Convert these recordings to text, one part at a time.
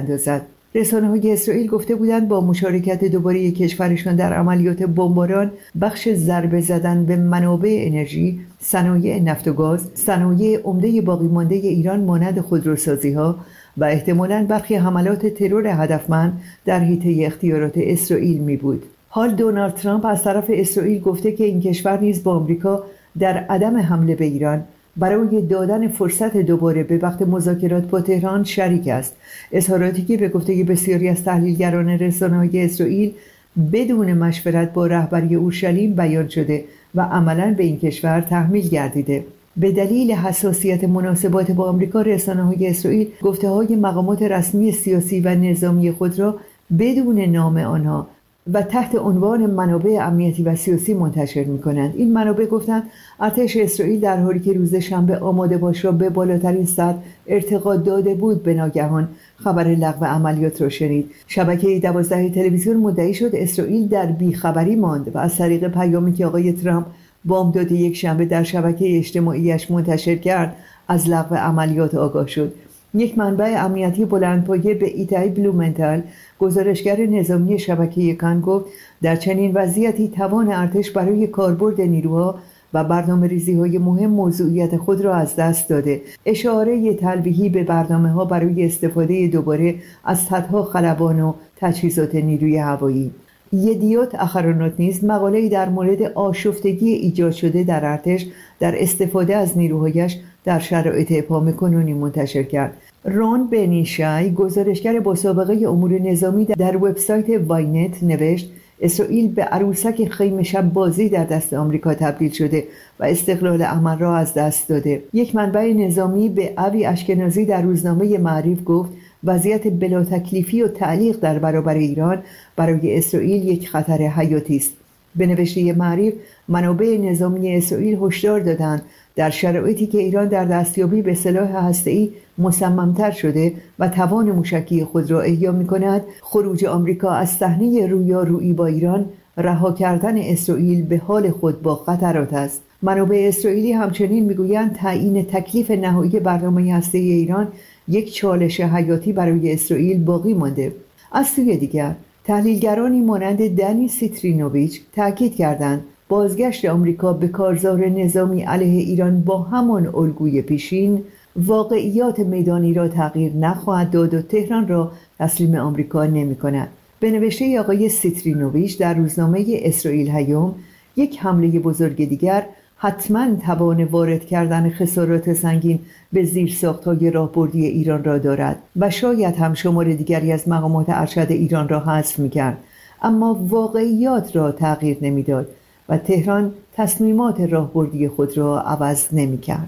بیاندازد. رسانه‌های اسرائیل گفته بودند با مشارکت دوباره کشورشان در عملیات بمباران، بخش ضربه زدن به منابع انرژی، صنایع نفت و گاز، صنایع عمده باقی مانده ایران مانند خودروسازی‌ها و احتمالاً برخی حملات ترور هدفمند در حیطه اختیارات اسرائیل می‌بود. حال دونالد ترامپ از طرف اسرائیل گفته که این کشور نیز با آمریکا در عدم حمله به ایران برای دادن فرصت دوباره به وقت مذاکرات با تهران شریک است. اظهاراتی که به گفته بسیاری از تحلیلگران رسانه‌های اسرائیل بدون مشورت با رهبری اورشلیم بیان شده و عملاً به این کشور تحمیل گردیده. به دلیل حساسیت مناسبات با آمریکا، رسانه‌های اسرائیل گفته‌های مقامات رسمی سیاسی و نظامی خود را بدون نام آنها و تحت عنوان منابع امنیتی و سیاسی منتشر می‌کنند. این منابع گفتند ارتش اسرائیل در حالی که روز شنبه آماده باش را به بالاترین سطح ارتقا داده بود، به ناگهان خبر لغو عملیات را شنید. شبکه 12 تلویزیون مدعی شد اسرائیل در بیخبری ماند و از طریق پیامی که آقای ترامپ بامداد یک شنبه در شبکه اجتماعیش منتشر کرد از لغو عملیات آگاه شد. یک منبع امنیتی بلندپایه به ایتای بلومنتال، گزارشگر نظامی شبکه کان، گفت در چنین وضعیتی توان ارتش برای کاربرد نیروها و برنامه‌ریزی‌های مهم موضوعیت خود را از دست داده. اشاره تلویحی به برنامه‌ها برای استفاده دوباره از صدها خلبان و تجهیزات نیروی هوایی. یدیوت اخرانوت نیز مقاله‌ای در مورد آشفتگی ایجاد شده در ارتش در استفاده از نیروهایش در شرایط ابهام کنونی منتشر کرد. رون بنیشای، گزارشگر با سابقه امور نظامی، در وبسایت واینت نوشت اسرائیل به عروسک خیمه شب بازی در دست آمریکا تبدیل شده و استقلال عمل را از دست داده. یک منبع نظامی به اوی اشکنازی در روزنامه معریف گفت وضعیت بلا تکلیفی و تعلیق در برابر ایران برای اسرائیل یک خطر حیاتی است. به نوشته معریف، منابع نظامی اسرائیل هشدار دادند در شرایطی که ایران در دستیابی به سلاح هسته‌ای مصمم‌تر شده و توان موشکی خود را احیا می‌کند، خروج آمریکا از صحنه رویارویی با ایران، رها کردن اسرائیل به حال خود با خطرات است. منابع اسرائیلی همچنین می‌گویند تعیین تکلیف نهایی برنامه هسته‌ای ایران یک چالش حیاتی برای اسرائیل باقی مانده. از سوی دیگر، تحلیلگرانی مانند دنی سیترینوویچ تاکید کردند بازگشت آمریکا به کارزار نظامی علیه ایران با همان الگوی پیشین واقعیات میدانی را تغییر نخواهد داد و تهران را تسلیم آمریکا نمی‌کند. به نوشته آقای سیترینوویچ در روزنامه اسرائیل هیوم، یک حمله بزرگ دیگر حتما توان وارد کردن خسارات سنگین به زیرساخت‌های راهبردی ایران را دارد و شاید هم شمار دیگری از مقامات ارشد ایران را حذف می‌کرد، اما واقعیات را تغییر نمی‌داد و تهران تصمیمات راهبردی خود را عوض نمی‌کرد.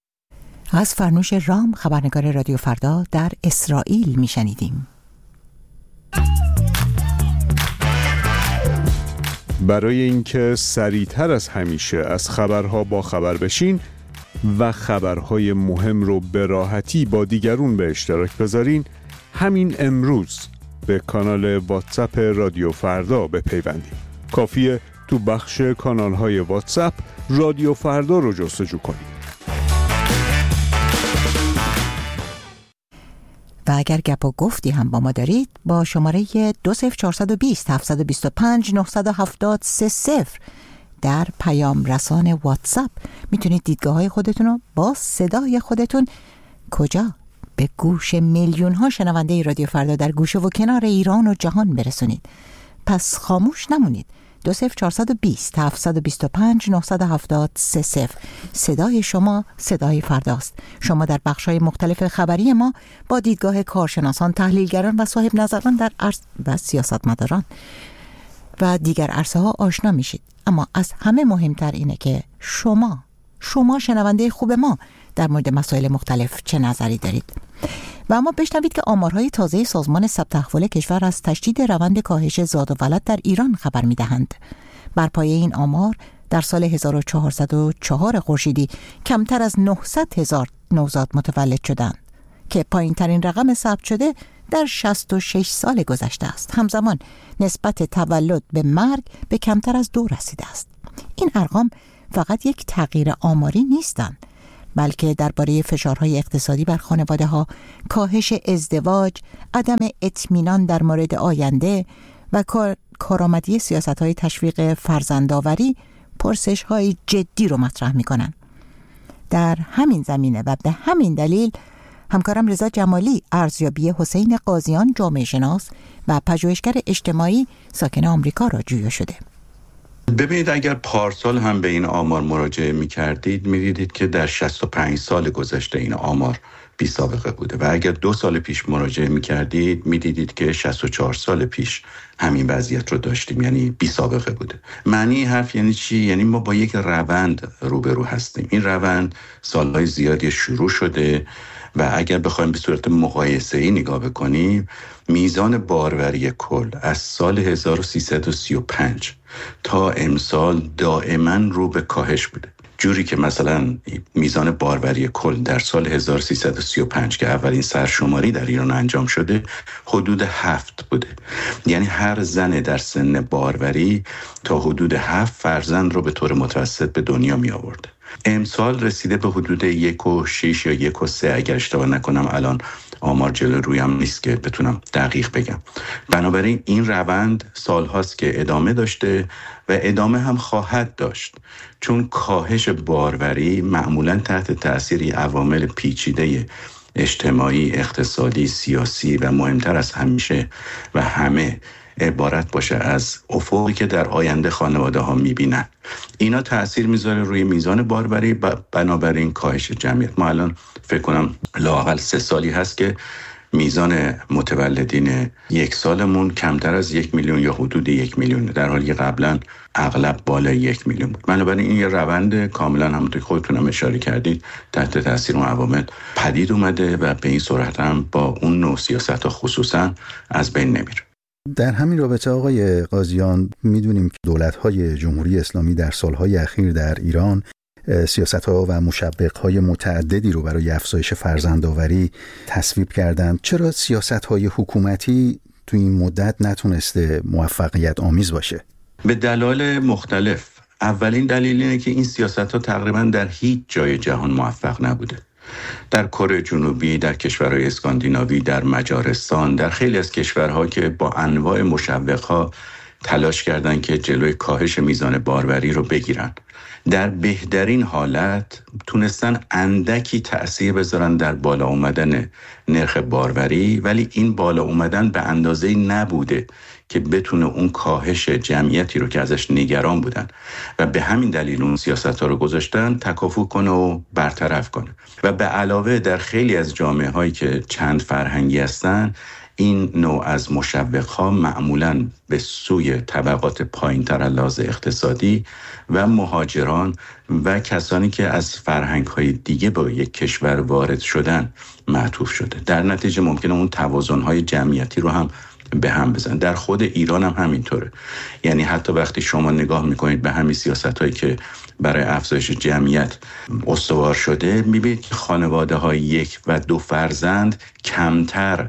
از فرنوش رام، خبرنگار رادیو فردا در اسرائیل می‌شنیدیم. برای اینکه سریعتر از همیشه از خبرها با خبر بشین و خبرهای مهم رو به راحتی با دیگرون به اشتراک بذارین، همین امروز به کانال واتساپ رادیو فردا بپیوندید. کافیه تو بخش کانال‌های واتساپ رادیو فردا رو جستجو کنید. و اگر گپ و گفتی هم با ما دارید، با شماره 20420 725 970 در پیام رسان واتساپ میتونید دیدگاه‌های خودتون رو با صدای خودتون کجا؟ به گوش میلیون ها شنونده رادیو فردا در گوشه و کنار ایران و جهان برسونید. پس خاموش نمونید. 20420 725 970 صدای شما صدای فرداست. شما در بخش‌های مختلف خبری ما با دیدگاه کارشناسان، تحلیلگران و صاحب نظران در و سیاستمداران و دیگر عرصه‌ها آشنا میشید. اما از همه مهمتر اینه که شما شنونده خوب ما در مورد مسائل مختلف چه نظری دارید. و اما بشنوید که آمارهای تازه سازمان ثبت احوال کشور از تشدید روند کاهش زاد و ولد در ایران خبر می‌دهند. بر پایه این آمار در سال 1404 خورشیدی کمتر از 900,000 نوزاد متولد شدند که پایین‌ترین رقم ثبت شده در 66 سال گذشته است. همزمان نسبت تولد به مرگ به کمتر از 2 رسیده است. این ارقام فقط یک تغییر آماری نیستند، بلکه درباره فشارهای اقتصادی بر خانواده‌ها، کاهش ازدواج، عدم اطمینان در مورد آینده و کارآمدی سیاست‌های تشویق فرزندآوری پرسش‌های جدی رو مطرح می‌کنن. در همین زمینه و به همین دلیل همکارم رضا جمالی ارزیابی حسین قاضیان جامعه شناس و پژوهشگر اجتماعی ساکن آمریکا را جویا شده. ببینید، اگر پارسال هم به این آمار مراجعه می‌کردید می‌دیدید که در 65 سال گذشته این آمار بی سابقه بوده و اگر 2 سال پیش مراجعه می‌کردید می‌دیدید که 64 سال پیش همین وضعیت رو داشتیم، یعنی بی سابقه بوده. معنی حرف یعنی چی؟ یعنی ما با یک روند روبرو هستیم. این روند سالهای زیادی شروع شده و اگر بخوایم به صورت مقایسه‌ای نگاه بکنیم، میزان باروری کل از سال 1335 تا امسال دائما رو به کاهش بوده. جوری که مثلا میزان باروری کل در سال 1335 که اولین سرشماری در ایران انجام شده حدود 7 بوده. یعنی هر زن در سن باروری تا حدود 7 فرزند رو به طور متوسط به دنیا می آورده. امسال رسیده به حدود 1.6 یا 1.3 اگر اشتباه نکنم، الان آمار جلو رویم نیست که بتونم دقیق بگم. بنابراین این روند سالهاست که ادامه داشته و ادامه هم خواهد داشت، چون کاهش باروری معمولاً تحت تأثیر عوامل پیچیده اجتماعی، اقتصادی، سیاسی و مهمتر از همیشه و همه عبارت باشه از افقی که در آینده خانواده ها میبینن. اینا تأثیر میذاره روی میزان باروری، بنابراین کاهش جمعیت. ما الان فکر کنم لااقل 3 سالی هست که میزان متولدین 1 سالمون کمتر از 1 میلیون یا حدود 1 میلیون، در حالی که قبلا اغلب بالای 1 میلیون بود. بنابراین این یه روند کاملا همونطور که خودتونم اشاره کردید تحت تاثیر اون عوامل پدید اومده و به این صورت هم با اون نوع سیاست ها خصوصا از بین نمیره. در همین رابطه آقای قاضیان، میدونیم که دولت‌های جمهوری اسلامی در سالهای اخیر در ایران سیاست‌ها و مشوق‌های متعددی رو برای افزایش فرزندآوری تصویب کردند. چرا سیاست‌های حکومتی تو این مدت نتونسته موفقیت آمیز باشه؟ به دلایل مختلف. اولین دلیل اینه که این سیاست‌ها تقریباً در هیچ جای جهان موفق نبوده. در کره جنوبی، در کشورهای اسکاندیناوی، در مجارستان، در خیلی از کشورها که با انواع مشوق‌ها تلاش کردند که جلوی کاهش میزان باروری رو بگیرن، در بهترین حالت تونستن اندکی تأثیر بذارن در بالا اومدن نرخ باروری، ولی این بالا اومدن به اندازه‌ای نبوده که بتونه اون کاهش جمعیتی رو که ازش نگران بودن و به همین دلیل اون سیاست‌ها رو گذاشتن تکافؤ کنه و برطرف کنه. و به علاوه در خیلی از جامعه‌هایی که چند فرهنگی هستن، این نوع از مشوق‌ها معمولاً به سوی طبقات پایین‌تر از لحاظ اقتصادی و مهاجران و کسانی که از فرهنگ‌های دیگه به یک کشور وارد شدن معطوف شده. در نتیجه ممکنه اون توازن‌های جمعیتی رو هم به هم بزن. در خود ایران هم همینطوره. یعنی حتی وقتی شما نگاه میکنید به همین سیاست‌هایی که برای افزایش جمعیت استوار شده، میبینید که خانواده‌های 1 و 2 فرزند کمتر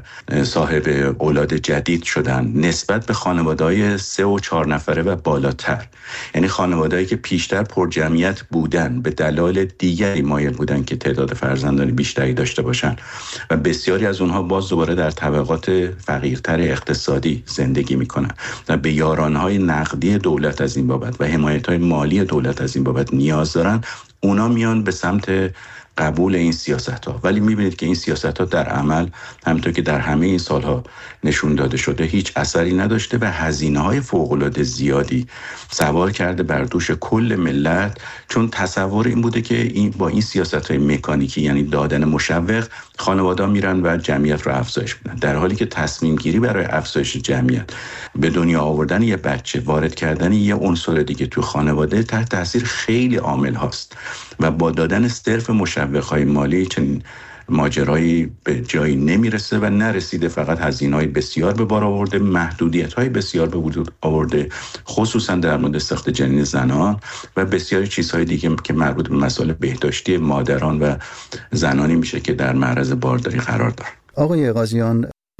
صاحب اولاد جدید شدن نسبت به خانواده‌های 3 و 4 نفره و بالاتر. یعنی خانواده‌ای که پیشتر پر جمعیت بودن به دلایل دیگری مایل بودن که تعداد فرزندان بیشتری داشته باشن و بسیاری از اونها باز دوباره در طبقات فقیرتر اقتصادی زندگی میکنن و به یارانهای نقدی دولت از این بابت و حمایت‌های مالی دولت از این بابت نیاز دارن. اونا میان به سمت قبول این سیاست‌ها، ولی می‌بینید که این سیاست‌ها در عمل همونطور که در همه این سال‌ها نشون داده شده هیچ اثری نداشته و هزینه‌های فوق‌العاده زیادی سوار کرده بر دوش کل ملت، چون تصور این بوده که با این سیاست‌های مکانیکی یعنی دادن مشوق خانواده‌ها میرن و جمعیت رو افزایش میدن، در حالی که تصمیم گیری برای افزایش جمعیت، به دنیا آوردن یه بچه، وارد کردن یه عنصر دیگه تو خانواده تحت تاثیر خیلی عامل هاست و با دادن صرف مشوق‌های مالی چنین ماجرایی به جایی نمیرسه و نرسیده. فقط هزینه‌های بسیار به بار آورده، محدودیت‌های بسیار به وجود آورده، خصوصا در مورد ساخت جنین زنان و بسیاری چیزهای دیگه که مربوط به مسائل بهداشتی مادران و زنانی میشه که در معرض بارداری قرار دارن. آقای قاضیان،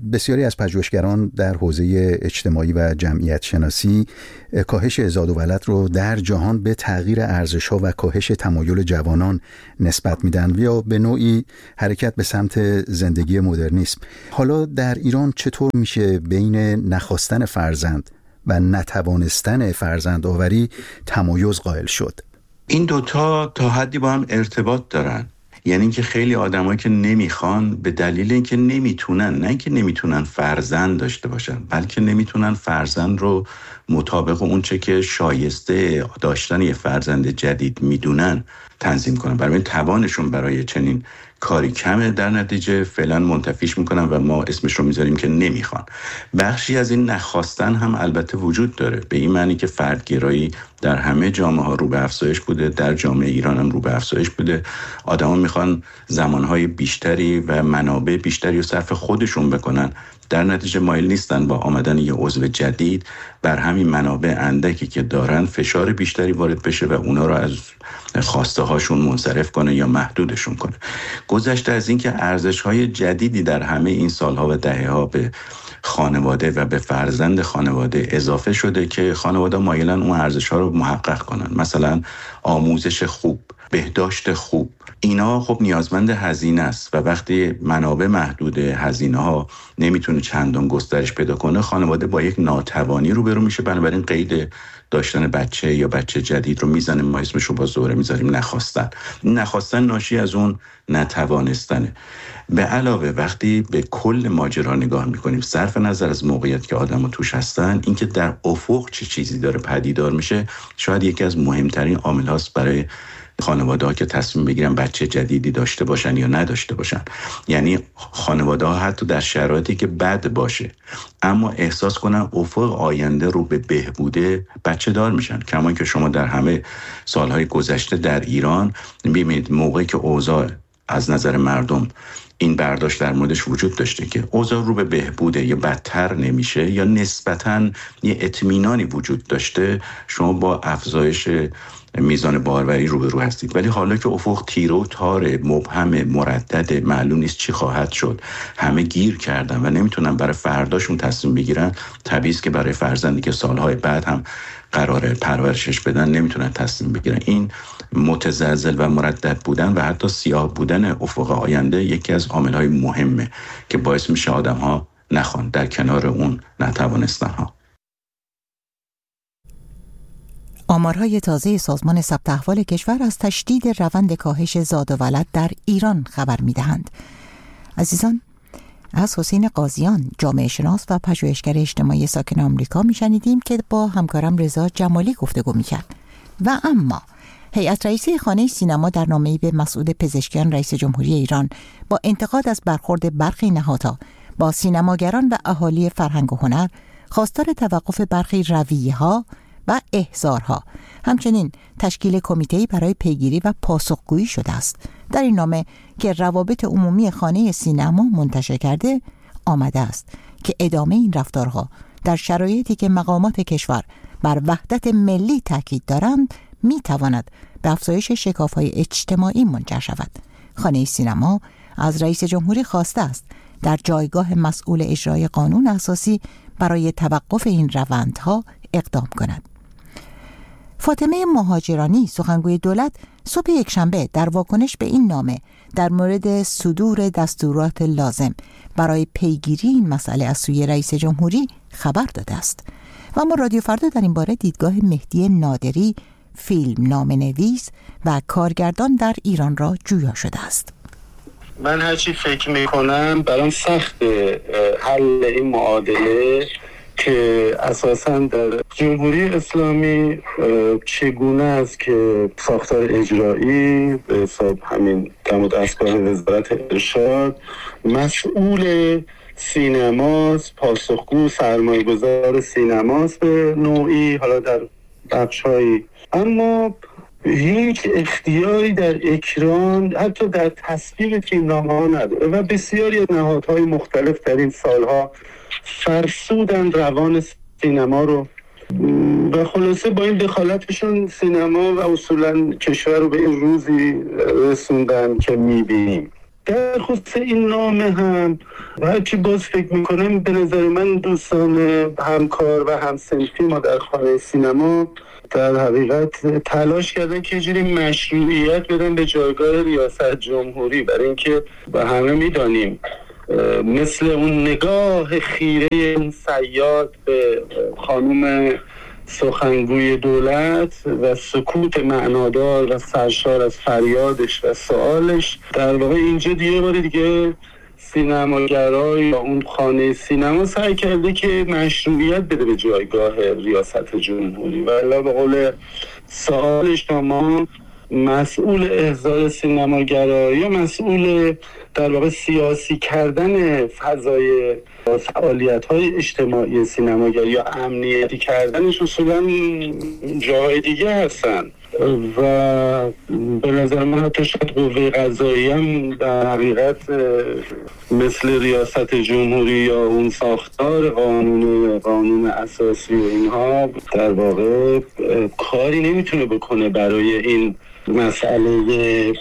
بسیاری از پژوهشگران در حوزه اجتماعی و جمعیت شناسی کاهش زاد و ولد رو در جهان به تغییر ارزش‌ها و کاهش تمایل جوانان نسبت میدن یا به نوعی حرکت به سمت زندگی مدرنیسم. حالا در ایران چطور میشه بین نخواستن فرزند و نتوانستن فرزند آوری تمایز قائل شد؟ این دوتا تا حدی با هم ارتباط دارن. یعنی اینکه خیلی آدمایی که نمیخوان به دلیل اینکه نمیتونن، نه اینکه نمیتونن فرزند داشته باشن، بلکه نمیتونن فرزند رو مطابق اون چه که شایسته داشتن یه فرزند جدید میدونن تنظیم کنن. برای توانشون برای چنین کاری کمه، در نتیجه فعلا منتفیش میکنن و ما اسمش رو میذاریم که نمیخوان. بخشی از این نخواستن هم البته وجود داره، به این معنی که فردگرایی در همه جامعه ها رو به افزایش بوده، در جامعه ایران هم رو به افزایش بوده. آدما میخوان زمانهای بیشتری و منابع بیشتری رو صرف خودشون بکنن، در نتیجه مایل نیستن با آمدن یه عضو جدید بر همین منابع اندکی که دارن فشار بیشتری وارد بشه و اونا رو از خواسته هاشون منصرف کنه یا محدودشون کنه. گذشته از این که ارزش‌های جدیدی در همه این سالها و دهه‌ها به خانواده و به فرزند خانواده اضافه شده که خانواده مایلن اون ارزش‌ها رو محقق کنن، مثلا آموزش خوب، بهداشت خوب. اینا خب نیازمند هزینه است و وقتی منابع محدوده، هزینه ها نمیتونه چندان گسترش پیدا کنه، خانواده با یک ناتوانی روبرو میشه. بنابراین قید داشتن بچه یا بچه جدید رو میزنه، ما اسمش رو با زوره میذاریم نخواستن. نخواستن ناشی از اون نتوانستنه. به علاوه وقتی به کل ماجرا نگاه میکنیم صرف نظر از موقعیت که آدم توش هستن، اینکه در افق چه چیزی داره پدیدار میشه شاید یکی از مهمترین عامل هاست برای خانواده ها که تصمیم بگیرن بچه جدیدی داشته باشن یا نداشته باشن. یعنی خانواده ها حتی در شرایطی که بد باشه اما احساس کنن افق آینده رو به بهبوده بچه دار میشن. کما که شما در همه سالهای گذشته در ایران ببینید موقعی که اوضاع از نظر مردم این برداشت در موردش وجود داشته که اوضاع رو به بهبوده یا بدتر نمیشه یا نسبتاً یه اطمینانی وجود داشته، شما با افزایش میزان باروری روبرو هستید. ولی حالا که افق تیره و تاره، مبهم، مردد، معلوم نیست چی خواهد شد، همه گیر کردن و نمیتونن برای فرداشون تصمیم بگیرن، طبیعیه که برای فرزندی که سالهای بعد هم قراره پرورشش بدن نمیتونن تصمیم بگیرن. این متزلزل و مردد بودن و حتی سیاه بودن افق آینده یکی از عامل‌های مهمه که باعث میشه آدم‌ها نخوان در کنار اون نتوانستن‌ها. آمارهای تازه سازمان ثبت احوال کشور از تشدید روند کاهش زاد و ولد در ایران خبر می‌دهند. عزیزان، از حسین قاضیان، جامعه شناس و پژوهشگر اجتماعی ساکن آمریکا میشنیدیم که با همکارم رضا جمالی گفتگو میکرد. و اما هیئت رئیسه خانه سینما در نامه‌ای به مسعود پزشکیان رئیس جمهوری ایران با انتقاد از برخورد برخی نهادها با سینماگران و اهالی فرهنگ و هنر خواستار توقف برخی رویه‌ها و احضارها، همچنین تشکیل کمیته‌ای برای پیگیری و پاسخگویی شده است. در این نامه که روابط عمومی خانه سینما منتشر کرده آمده است که ادامه این رفتارها در شرایطی که مقامات کشور بر وحدت ملی تاکید دارند میتواند به افزایش شکاف‌های اجتماعی منجر شود. خانه سینما از رئیس جمهوری خواسته است در جایگاه مسئول اجرای قانون اساسی برای توقف این روندها اقدام کند. فاطمه مهاجرانی، سخنگوی دولت، صبح یکشنبه در واکنش به این نامه در مورد صدور دستورات لازم برای پیگیری این مسئله از سوی رئیس جمهوری خبر داده است. و ما رادیو فردا در این باره دیدگاه مهدی نادری، فیلم نامه‌نویس و کارگردان در ایران را جویا شده است. من هرچی فکر میکنم برام سخت حل این معادله که اساساً در جمهوری اسلامی چگونه است که ساختار اجرایی به حساب همین دم و دستگاه وزارت ارشاد مسئول سینماست، پاسخگو سرمایه‌گذار سینماست به نوعی، حالا در بخش‌هایی، اما هیچ اختیاری در اکران حتی در تصویب فیلمنامه‌ها نداره و بسیاری از نهادهای مختلف در این سالها فرسودن روان سینما رو و خلاصه با این دخالتشون سینما و اصولا کشور رو به این روزی رسوندن که میبینیم. در خصوص این نامه هم و هرچی باز فکر میکنم به نظر من دوستان همکار و همسنفی ما در خانه سینما در حقیقت تلاش کردن که جوری مشروعیت بدن به جایگاه ریاست جمهوری، برای اینکه با همه میدانیم مثل اون نگاه خیره اون صیاد به خانم سخنگوی دولت و سکوت معنادار و سرشار از فریادش و سوالش، در واقع اینجا دیگه بار دیگه سینماگرای یا اون خانه سینما سعی کرده که مشروعیت بده به جایگاه ریاست جمهوری و الا به قول سوالش ما مسئول احضار سینماگرایی یا مسئول در واقع سیاسی کردن فضای فعالیت‌های اجتماعی سینماگری یا امنیتی کردنش اصولاً جاهای دیگه هستن و به نظر من حتی شاید قوه قضاییه هم در حقیقت مثل ریاست جمهوری یا اون ساختار قانون اساسی و اینها در واقع کاری نمیتونه بکنه برای این مسئله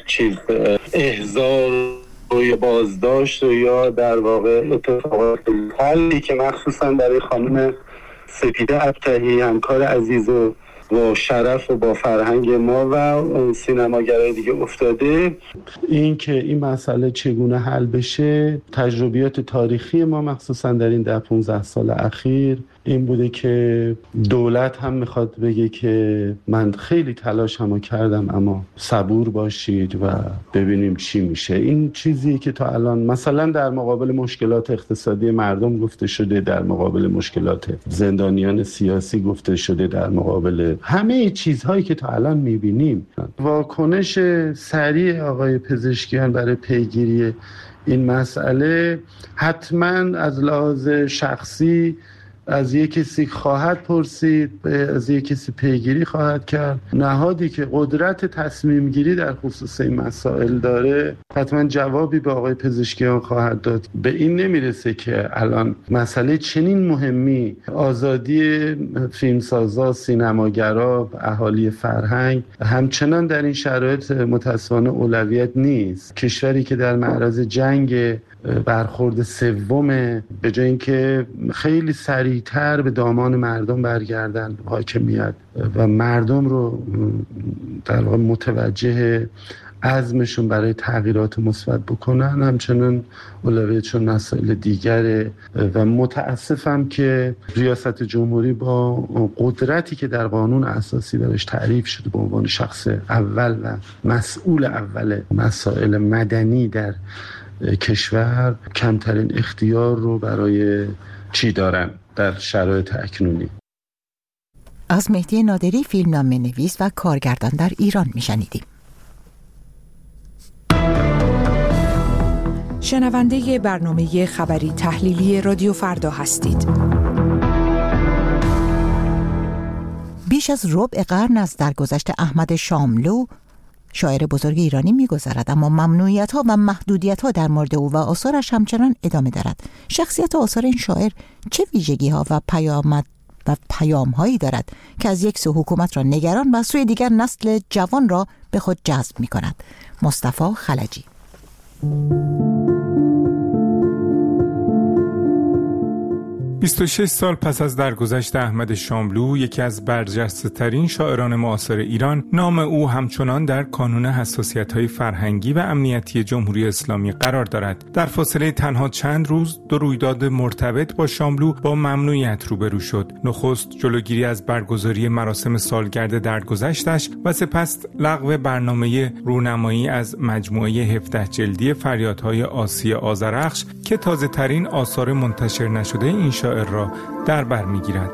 احضار یا بازداشت یا در واقع اتفاقات حلی که مخصوصا برای خانم سپیده ابطحی همکار عزیز و با شرف و با فرهنگ ما و سینماگرای دیگه افتاده. این که این مسئله چگونه حل بشه، تجربیات تاریخی ما مخصوصا در این 10-15 سال اخیر این بوده که دولت هم میخواد بگه که من خیلی تلاشمو کردم اما صبور باشید و ببینیم چی میشه. این چیزیه که تا الان مثلا در مقابل مشکلات اقتصادی مردم گفته شده، در مقابل مشکلات زندانیان سیاسی گفته شده، در مقابل همه چیزهایی که تا الان میبینیم. واکنش سریع آقای پزشکیان برای پیگیری این مسئله حتما از لحاظ شخصی از یک کسی خواهد پرسید، از یک کسی پیگیری خواهد کرد. نهادی که قدرت تصمیم گیری در خصوص این مسائل داره حتما جوابی به آقای پزشکیان خواهد داد. به این نمیرسه که الان مسئله چنین مهمی، آزادی فیلمسازا، سینماگرا، اهالی فرهنگ همچنان در این شرایط متاسفانه اولویت نیست. کشوری که در معرض جنگ برخورد سومه، به جای اینکه خیلی سریعتر به دامان مردم برگردن حاکمیت و مردم رو در واقع متوجه عزمشون برای تغییرات مثبت بکنن، همچنان اولویتشون مسائل دیگره و متاسفم که ریاست جمهوری با قدرتی که در قانون اساسی برش تعریف شده به عنوان شخص اول و مسئول اول مسائل مدنی در کشور کمترین اختیار رو برای چی دارن در شرایط اکنونی. از مهدی نادری، فیلمنامه نویس و کارگردان در ایران میشنیدیم. شنونده برنامه خبری تحلیلی رادیو فردا هستید. بیش از ربع قرن از درگذشت احمد شاملو، شاعر بزرگ ایرانی می‌گذرد، اما ممنوعیت‌ها و محدودیت‌ها در مورد او و آثارش همچنان ادامه دارد. شخصیت آثار این شاعر چه ویژگی‌ها و پیام‌هایی دارد که از یک سو حکومت را نگران و سوی دیگر نسل جوان را به خود جذب می‌کند؟ مصطفی خلجی. 26 سال پس از درگذشت احمد شاملو، یکی از برجسته‌ترین شاعران معاصر ایران، نام او همچنان در کانون حساسیت‌های فرهنگی و امنیتی جمهوری اسلامی قرار دارد. در فاصله تنها چند روز، دو رویداد مرتبط با شاملو با ممنوعیت روبرو شد. نخست جلوگیری از برگزاری مراسم سالگرد درگذشتش و سپس لغو برنامه رونمایی از مجموعه 17 جلدی فریادهای آسی آذرخش که تازه‌ترین آثار منتشر نشده این شاعر را در بر می‌گیرد.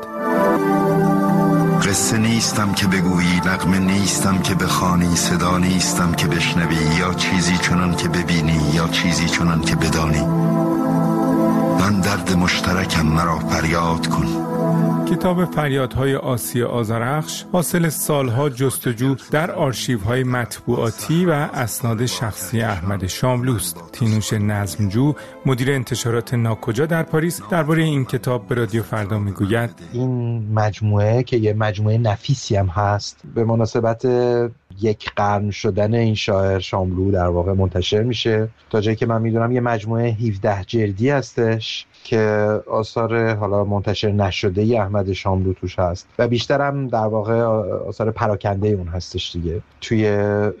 قصه نیستم که بگویی، نغمه نیستم که بخوانی، صدا نیستم که بشنوی، یا چیزی چنان که ببینی یا چیزی چنان که بدانی. من درد مشترکم، مرا فریاد کن. کتاب فریادهای آسی آذرخش حاصل سالها جستجو در آرشیوهای مطبوعاتی و اسناد شخصی احمد شاملوست. تینوش نظمجو، مدیر انتشارات ناکجا در پاریس، درباره این کتاب به رادیو فردا میگوید: این مجموعه که یه مجموعه نفیسی هم هست، به مناسبت یک قرن شدن این شاعر شاملو در واقع منتشر میشه. تا جایی که من میدونم یه مجموعه 17 جلدی هستش که آثار حالا منتشر نشده ای احمد شاملو توش هست و بیشتر هم در واقع آثار پراکنده اون هستش دیگه. توی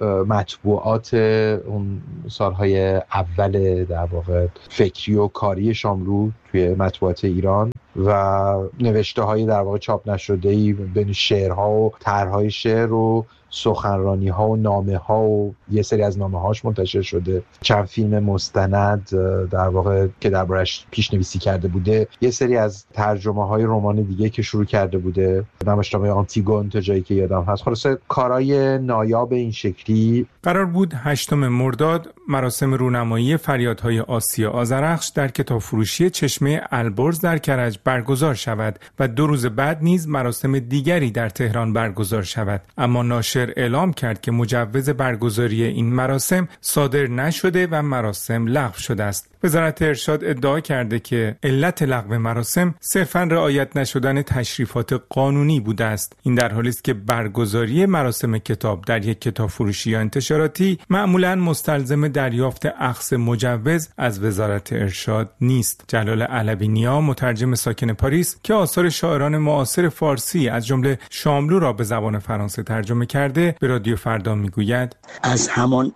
مطبوعات اون سالهای اول در واقع فکری و کاری شاملو توی مطبوعات ایران و نوشته های در واقع چاپ نشده ای بین شعرها و طرحهای شعر و سخنرانی ها و نامه ها و یه سری از نامه هاش منتشر شده. چند فیلم مستند در واقع که دربارش پیشنویسی کرده بوده، یه سری از ترجمه های رمان دیگه که شروع کرده بوده، نمایشنامه آنتیگون تا جایی که یادم هست. خلاصه کارهای نایاب این شکلی. قرار بود 8 مرداد مراسم رونمایی فریادهای آسیا آذرخش در کتابفروشی چشمه البرز در کرج برگزار شود و 2 روز بعد نیز مراسم دیگری در تهران برگزار شود، اما ناشر اعلام کرد که مجوز برگزاری این مراسم صادر نشده و مراسم لغو شده است. وزارت ارشاد ادعا کرده که علت لغو مراسم صرفاً رعایت نشدن تشریفات قانونی بوده است. این در حالی است که برگزاری مراسم کتاب در یک کتابفروشی یا انتشاراتی معمولاً مستلزم دریافت اخذ مجوز از وزارت ارشاد نیست. جلال علوی نیا، مترجم ساکن پاریس که آثار شاعران معاصر فارسی از جمله شاملو را به زبان فرانسه ترجمه کرده، به رادیو فردا میگوید از همان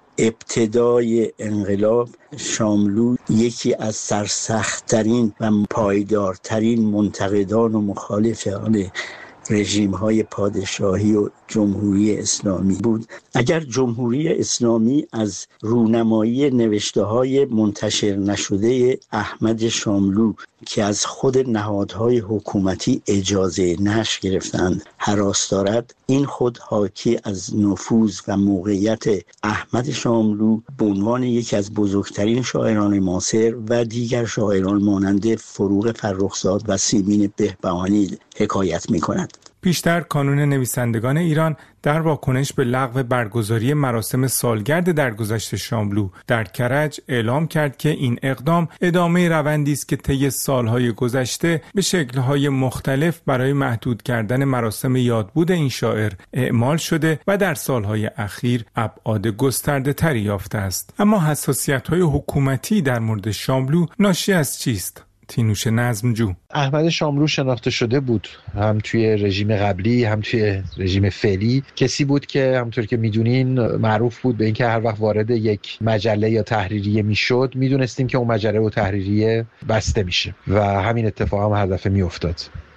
ابتدای انقلاب شاملو یکی از سرسخت‌ترین و پایدارترین منتقدان و مخالفان رژیم‌های پادشاهی و جمهوری اسلامی بود. اگر جمهوری اسلامی از رونمایی نوشته‌های منتشر نشده احمد شاملو که از خود نهادهای حکومتی اجازه نشر گرفتند هراس دارد، این خود حاکی از نفوذ و موقعیت احمد شاملو به عنوان یکی از بزرگترین شاعران معاصر و دیگر شاعران مانند فروغ فرخزاد و سیمین بهبهانی حکایت می‌کند. پیشتر کانون نویسندگان ایران در واکنش به لغو برگزاری مراسم سالگرد درگذشت شاملو در کرج اعلام کرد که این اقدام ادامه روندی است که طی سالهای گذشته به شکل‌های مختلف برای محدود کردن مراسم یادبود این شاعر اعمال شده و در سالهای اخیر ابعاد گسترده‌تری یافته است. اما حساسیت‌های حکومتی در مورد شاملو ناشی از چیست؟ تینوش نظمجو: احمد شاملو شناخته شده بود، هم توی رژیم قبلی هم توی رژیم فعلی. کسی بود که همونطور که میدونین معروف بود به اینکه هر وقت وارد یک مجله یا تحریریه میشد میدونستیم که اون مجله و تحریریه بسته میشه و همین اتفاق هم هر دفعه میافتاد.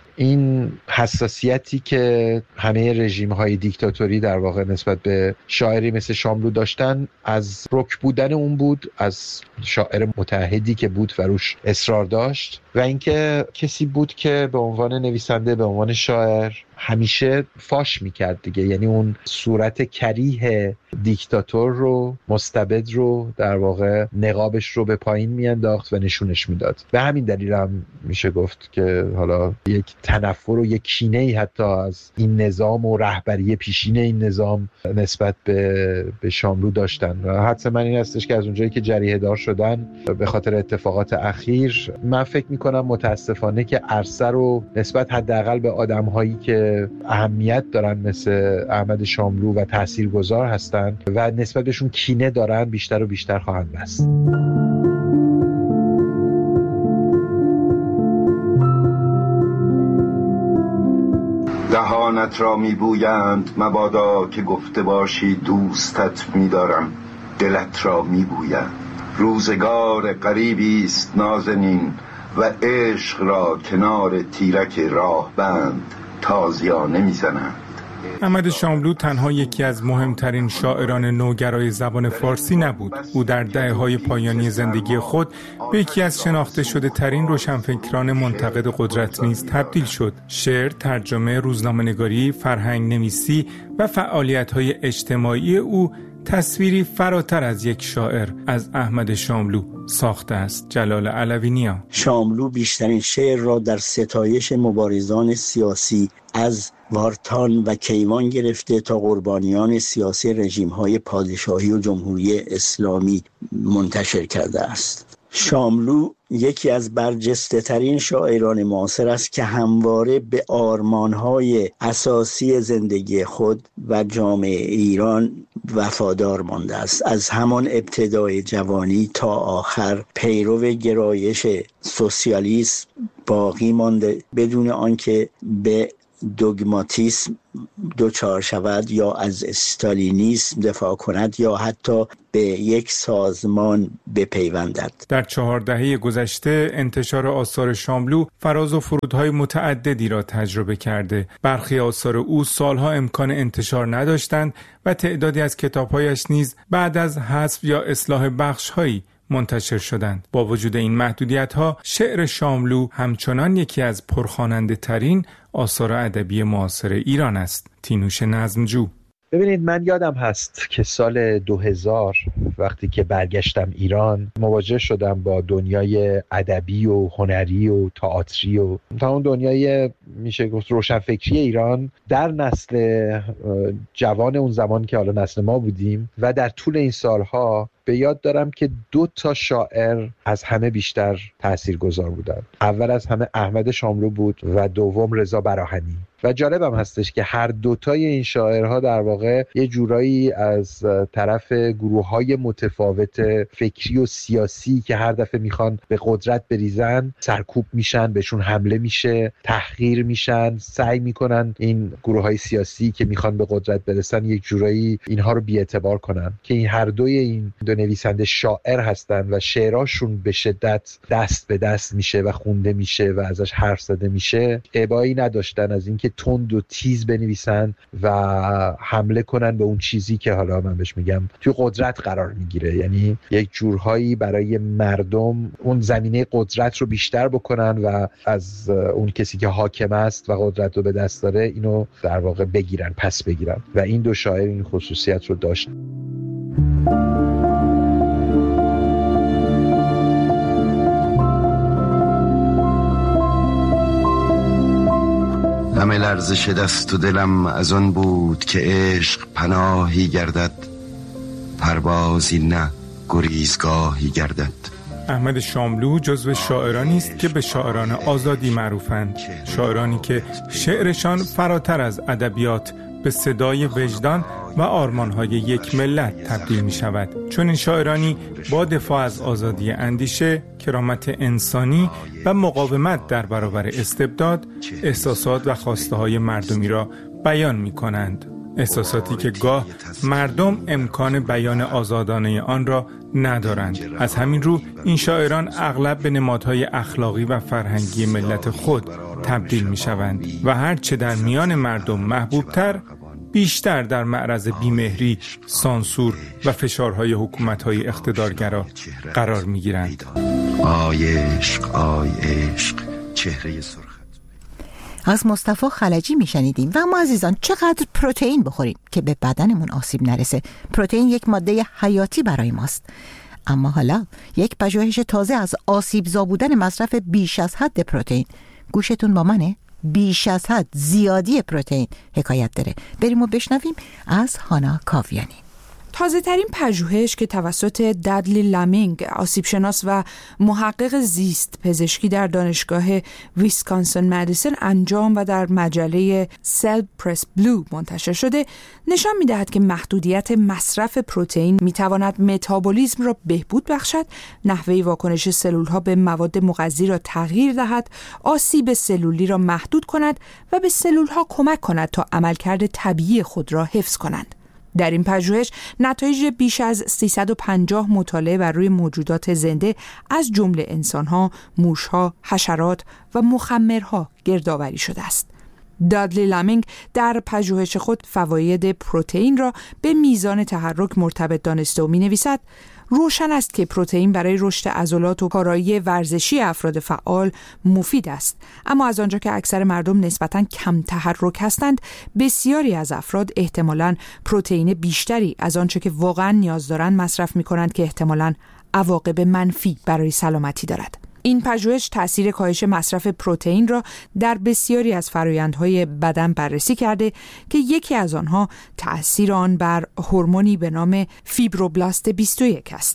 این حساسیتی که همه رژیم‌های دیکتاتوری در واقع نسبت به شاعری مثل شاملو داشتن از رک بودن اون بود، از شاعر متعهدی که بود و روش اصرار داشت و اینکه کسی بود که به عنوان نویسنده، به عنوان شاعر همیشه فاش میکرد دیگه، یعنی اون صورت کریه دیکتاتور رو، مستبد رو در واقع نقابش رو به پایین میانداخت و نشونش میداد. به همین دلیل هم میشه گفت که حالا یک تنفر و یک کینه‌ای حتی از این نظام و رهبری پیشین این نظام نسبت به شاملو داشتن و حدس من این هستش که از اونجایی که جریحه دار شدن به خاطر اتفاقات اخیر، من فکر میکنم متاسفانه که عرصه رو نسبت حداقل به آدم‌هایی که اهمیت دارن مثل احمد شاملو و تاثیرگذار هستن و نسبت بهشون کینه دارن بیشتر و بیشتر خواهند بست. دهانت را میبویند مبادا که گفته باشی دوستت میدارم، دلت را میبویند. روزگار غریبی است نازنین و عشق را کنار تیرک راه بند تازیانه میزنند. احمد شاملو تنها یکی از مهمترین شاعران نوگرای زبان فارسی نبود. او در دهه‌های پایانی زندگی خود به یکی از شناخته شده ترین روشنفکران منتقد قدرت نیز تبدیل شد. شعر، ترجمه، روزنامه‌نگاری، فرهنگ نویسی و فعالیت‌های اجتماعی او تصویری فراتر از یک شاعر از احمد شاملو ساخته است. جلال علوی نیا: شاملو بیشترین شعر را در ستایش مبارزان سیاسی از وارتان و کیوان گرفته تا قربانیان سیاسی رژیم‌های پادشاهی و جمهوری اسلامی منتشر کرده است. شاملو یکی از برجسته ترین شاعران معاصر است که همواره به آرمان‌های اساسی زندگی خود و جامعه ایران وفادار مانده است. از همان ابتدای جوانی تا آخر پیرو گرایش سوسیالیسم باقی مانده بدون آنکه به دوگماتیسم دچار شود یا از استالینیسم دفاع کند یا حتی به یک سازمان بپیوندد. در 4 دهه گذشته انتشار آثار شاملو فراز و فرودهای متعددی را تجربه کرده. برخی آثار او سالها امکان انتشار نداشتند و تعدادی از کتاب‌هایش نیز بعد از حذف یا اصلاح بخش‌هایی منتشر شدند. با وجود این محدودیت‌ها، شعر شاملو همچنان یکی از پرخواننده ترین آثار ادبی معاصر ایران است. تینوش نظمجو: ببینید، من یادم هست که سال 2000 وقتی که برگشتم ایران مواجه شدم با دنیای ادبی و هنری و تئاتری و تا اون دنیای میشه گفت روشنفکری ایران در نسل جوان اون زمان که حالا نسل ما بودیم و در طول این سالها به یاد دارم که 2 شاعر از همه بیشتر تاثیرگذار بودن. اول از همه احمد شاملو بود و دوم رضا براهنی. و جالبم هستش که هر 2 این شاعرها در واقع یه جورایی از طرف گروه‌های متفاوت فکری و سیاسی که هر دفعه میخوان به قدرت بریزن سرکوب میشن، بهشون حمله میشه، تحقیر میشن، سعی میکنن این گروه‌های سیاسی که میخوان به قدرت برسن یک جورایی اینها رو بی‌اعتبار کنن. که این هر این دو نویسنده شاعر هستن و شعراشون به شدت دست به دست میشه و خونده میشه و ازش حرف زده میشه. ابایی نداشتن از اینکه تند و تیز بنویسن و حمله کنن به اون چیزی که حالا من بهش میگم توی قدرت قرار میگیره. یعنی یک جورهایی برای مردم اون زمینه قدرت رو بیشتر بکنن و از اون کسی که حاکم است و قدرت رو به دست داره اینو در واقع بگیرن، پس بگیرن. و این 2 شاعر این خصوصیت رو داشت. همه لرزش دست و دلم از آن بود که عشق پناهی گردد، پروازی نه گریزگاهی گردد. احمد شاملو جزو شاعرانی است که به شاعران آزادی معروفند. شاعرانی که شعرشان فراتر از ادبیات به صدای وجدان و آرمان‌های یک ملت تبدیل می شود. چون این شاعرانی با دفاع از آزادی اندیشه، کرامت انسانی و مقاومت در برابر استبداد، احساسات و خواسته‌های مردمی را بیان می کنند. احساساتی که گاه مردم امکان بیان آزادانه آن را ندارند. از همین رو این شاعران اغلب به نمادهای اخلاقی و فرهنگی ملت خود تبدیل می شوند و هرچه در میان مردم محبوبتر، بیشتر در معرض بیمهری، سانسور و فشارهای حکومت‌های اقتدارگرا قرار می‌گیرند. آی عشق، آی عشق، چهره سرخت. از مصطفی خلجی میشنیدیم. و اما عزیزان، چقدر پروتئین بخوریم که به بدنمون آسیب نرسه؟ پروتئین یک ماده حیاتی برای ماست. اما حالا یک پژوهش تازه از آسیبزا بودن مصرف بیش از حد پروتئین. گوشتون با منه؟ بیش از حد زیادی پروتئین حکایت داره. بریم و بشنویم از هانا کاویانی. تازه ترین پژوهش که توسط دادلی لامینگ، آسیبشناس و محقق زیست پزشکی در دانشگاه ویسکانسن مدیسن انجام و در مجله سل پرس بلو منتشر شده، نشان می‌دهد که محدودیت مصرف پروتئین می‌تواند متابولیسم را بهبود بخشد، نحوه واکنش سلول‌ها به مواد مغذی را تغییر دهد، آسیب سلولی را محدود کند و به سلول‌ها کمک کند تا عملکرد طبیعی خود را حفظ کنند. در این پژوهش نتایج بیش از 350 مطالعه بر روی موجودات زنده از جمله انسان‌ها، موش‌ها، حشرات و مخمرها گردآوری شده است. دادلی لامینگ در پژوهش خود فواید پروتئین را به میزان تحرک مرتبط دانسته و می‌نویسد: روشن است که پروتئین برای رشد عضلات و کارایی ورزشی افراد فعال مفید است، اما از آنجا که اکثر مردم نسبتاً کم تحرک هستند، بسیاری از افراد احتمالاً پروتئین بیشتری از آنچه که واقعاً نیاز دارند مصرف می‌کنند که احتمالاً عواقب منفی برای سلامتی دارد. این پژوهش تأثیر کاهش مصرف پروتئین را در بسیاری از فرآیندهای بدن بررسی کرده که یکی از آنها تأثیر آن بر هورمونی به نام فیبروبلاست 21 است.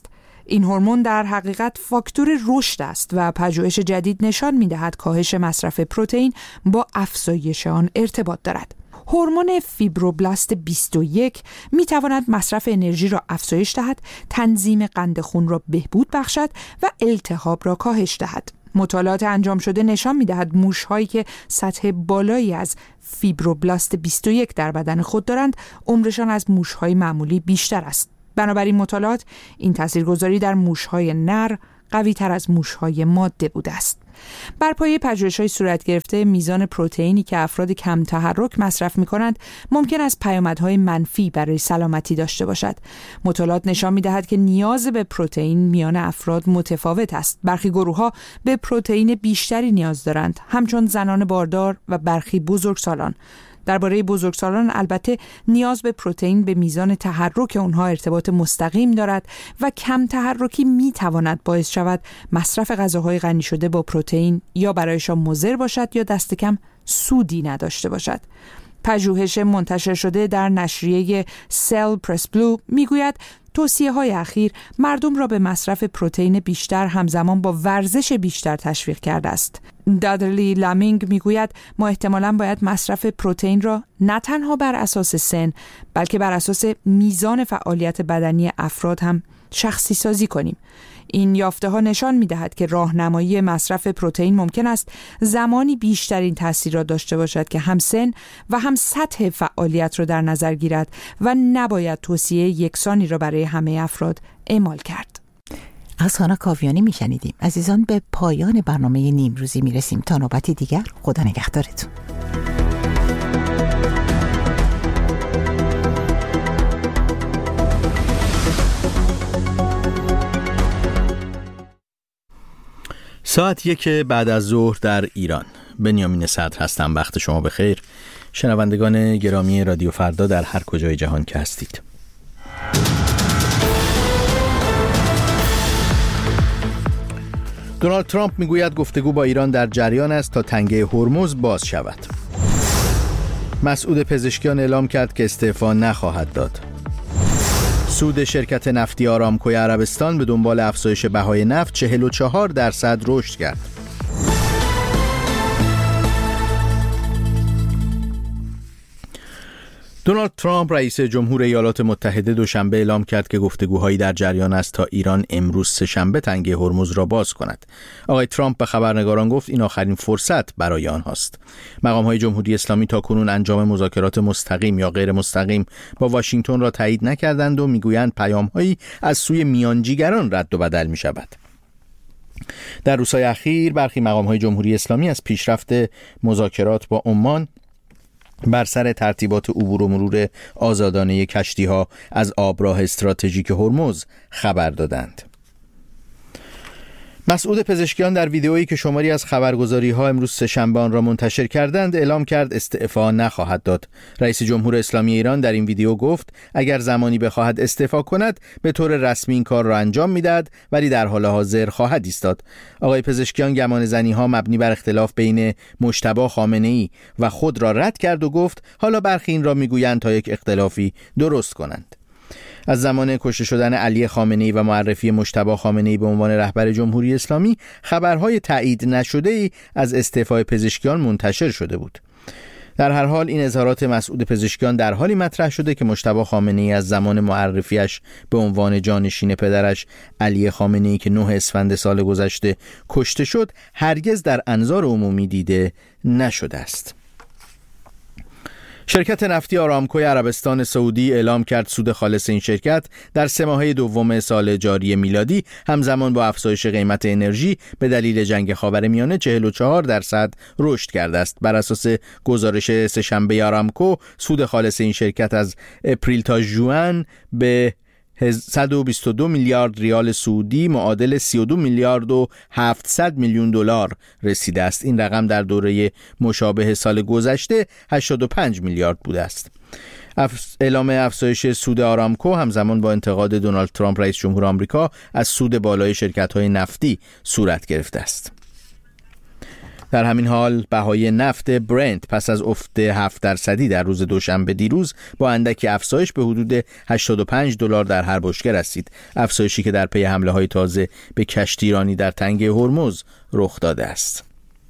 این هورمون در حقیقت فاکتور رشد است و پژوهش جدید نشان می‌دهد کاهش مصرف پروتئین با افزایش آن ارتباط دارد. هورمون فیبروبلاست 21 می‌تواند مصرف انرژی را افزایش دهد، تنظیم قند خون را بهبود بخشد و التهاب را کاهش دهد. مطالعات انجام شده نشان می‌دهد موش‌هایی که سطح بالایی از فیبروبلاست 21 در بدن خود دارند، عمرشان از موش‌های معمولی بیشتر است. بنابراین مطالعات این تاثیرگذاری در موش‌های نر قوی‌تر از موش‌های ماده بوده است. بر پایه پژوهش‌های صورت گرفته، میزان پروتئینی که افراد کم تحرک مصرف می‌کنند ممکن است پیامدهای منفی برای سلامتی داشته باشد. مطالعات نشان می‌دهد که نیاز به پروتئین میان افراد متفاوت است. برخی گروه‌ها به پروتئین بیشتری نیاز دارند، همچون زنان باردار و برخی بزرگسالان. درباره بزرگسالان البته نیاز به پروتئین به میزان تحرک آنها ارتباط مستقیم دارد و کم تحرکی میتواند باعث شود مصرف غذاهای غنی شده با پروتئین یا برایشان مضر باشد یا دست کم سودی نداشته باشد. پژوهش منتشر شده در نشریه سل پرس بلو میگوید توصیه‌های اخیر مردم را به مصرف پروتئین بیشتر همزمان با ورزش بیشتر تشویق کرده است. دادلی لامینگ میگوید ما احتمالاً باید مصرف پروتئین را نه تنها بر اساس سن بلکه بر اساس میزان فعالیت بدنی افراد هم شخصی سازی کنیم. این یافته ها نشان می دهد که راهنمایی مصرف پروتئین ممکن است زمانی بیشترین تاثیر را داشته باشد که هم سن و هم سطح فعالیت را در نظر گیرد و نباید توصیه یکسانی را برای همه افراد اعمال کرد. از هانا کاویانی می شنیدیم. عزیزان، به پایان برنامه نیمروزی می رسیم. تا نوبتی دیگر، خدا نگهدارتون. ساعت 1 بعد از ظهر در ایران. بنیامین صدر هستم. وقت شما بخیر. شنوندگان گرامی رادیو فردا در هر کجای جهان که هستید. دونالد ترامپ میگوید گفتگو با ایران در جریان است تا تنگه هرمز باز شود. مسعود پزشکیان اعلام کرد که استعفا نخواهد داد. سود شرکت نفتی آرامکوی عربستان به دنبال افزایش بهای نفت 44% رشد کرد. دونالد ترامپ رئیس جمهور ایالات متحده دوشنبه اعلام کرد که گفتگوهایی در جریان است تا ایران امروز سه‌شنبه تنگه هرمز را باز کند. آقای ترامپ به خبرنگاران گفت این آخرین فرصت برای آنهاست. مقام‌های جمهوری اسلامی تاکنون انجام مذاکرات مستقیم یا غیر مستقیم با واشنگتن را تایید نکردند و میگویند پیام‌هایی از سوی میانجیگران رد و بدل می‌شود. در روزهای اخیر برخی مقام‌های جمهوری اسلامی از پیشرفت مذاکرات با عمان بر سر ترتیبات عبور و مرور آزادانه کشتی‌ها از آبراه استراتژیک هرمز خبر دادند. مسعود پزشکیان در ویدئویی که شماری از خبرگزاری‌ها امروز سه‌شنبه آن را منتشر کردند اعلام کرد استعفا نخواهد داد. رئیس جمهور اسلامی ایران در این ویدئو گفت اگر زمانی بخواهد استعفا کند به طور رسمی این کار را انجام می‌دهد ولی در حال حاضر خواهد ایستاد. آقای پزشکیان گمانه‌زنی‌ها مبنی بر اختلاف بین مجتبی خامنه‌ای و خود را رد کرد و گفت حالا برخی این را می‌گویند تا یک اختلافی درست کنند. از زمان کشته شدن علی خامنه‌ای و معرفی مجتبی خامنه‌ای به عنوان رهبر جمهوری اسلامی خبرهای تایید نشده‌ای از استعفای پزشکیان منتشر شده بود. در هر حال این اظهارات مسعود پزشکیان در حالی مطرح شده که مجتبی خامنه‌ای از زمان معرفیش به عنوان جانشین پدرش علی خامنه‌ای که 9 اسفند سال گذشته کشته شد هرگز در انظار عمومی دیده نشده است. شرکت نفتی آرامکوی عربستان سعودی اعلام کرد سود خالص این شرکت در 3 ماهه دوم سال جاری میلادی همزمان با افزایش قیمت انرژی به دلیل جنگ خاورمیانه 44% رشد کرده است. بر اساس گزارش سه‌شنبه آرامکو سود خالص این شرکت از اپریل تا ژوئن به 122 میلیارد ریال سعودی معادل 32 میلیارد و 700 میلیون دلار رسیده است. این رقم در دوره مشابه سال گذشته 85 میلیارد بوده است. اعلام افزایش سود آرامکو همزمان با انتقاد دونالد ترامپ رئیس جمهور آمریکا از سود بالای شرکت‌های نفتی صورت گرفته است. در همین حال بهای نفت برنت پس از افت 7% در روز دوشنبه دیروز با اندکی افزایش به حدود $85 در هر بشکه رسید، افزایشی که در پی حمله‌های تازه به کشتی ایرانی در تنگه هرمز رخ داده است.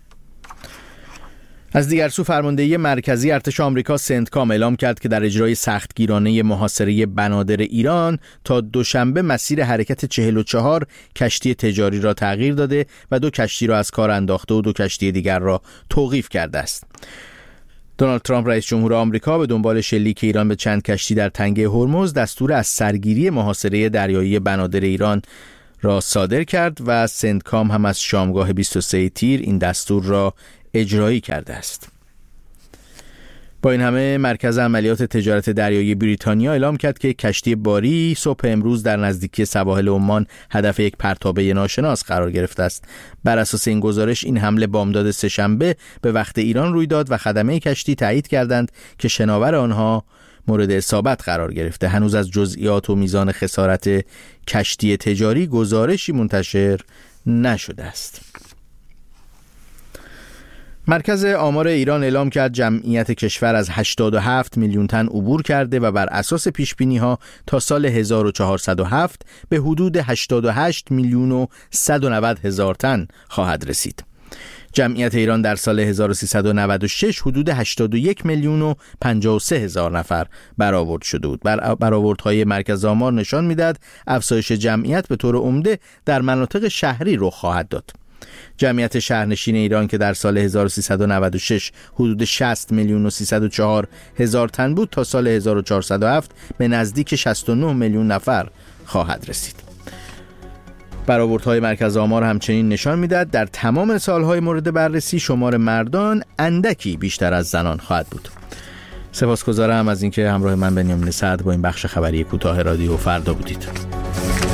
از دیگر سو فرماندهی مرکزی ارتش آمریکا سنتکام اعلام کرد که در اجرای سختگیرانه محاصره بنادر ایران تا دوشنبه مسیر حرکت 44 کشتی تجاری را تغییر داده و 2 کشتی را از کار انداخته و 2 کشتی دیگر را توقیف کرده است. دونالد ترامپ رئیس جمهور آمریکا به دنبال شلیک ایران به چند کشتی در تنگه هرمز دستور از سرگیری محاصره دریایی بنادر ایران را صادر کرد و سنتکام هم از شامگاه 23 تیر این دستور را اجرایی کرده است. با این همه مرکز عملیات تجارت دریایی بریتانیا اعلام کرد که کشتی باری صبح امروز در نزدیکی سواحل عمان هدف یک پرتابه ناشناس قرار گرفته است. بر اساس این گزارش این حمله بامداد سه‌شنبه به وقت ایران روی داد و خدمه کشتی تایید کردند که شناور آنها مورد اصابت قرار گرفته. هنوز از جزئیات و میزان خسارت کشتی تجاری گزارشی منتشر نشده است. مرکز آمار ایران اعلام کرد جمعیت کشور از 87 میلیون تن عبور کرده و بر اساس پیشبینی‌ها تا سال 1407 به حدود 88 میلیون و 190 هزار تن خواهد رسید. جمعیت ایران در سال 1396 حدود 81 میلیون و 53 هزار نفر برآورد شده بود. برآوردهای مرکز آمار نشان می‌دهد افزایش جمعیت به طور عمده در مناطق شهری رخ خواهد داد. جمعیت شهرنشین ایران که در سال 1396 حدود 60 میلیون و 304 هزار تن بود تا سال 1407 به نزدیک 69 میلیون نفر خواهد رسید. برآوردهای مرکز آمار همچنین نشان می‌دهد در تمام سالهای مورد بررسی شمار مردان اندکی بیشتر از زنان خواهد بود. سپاسگزارم از اینکه همراه من بنیامین سعد با این بخش خبری کوتاه رادیو فردا بودید.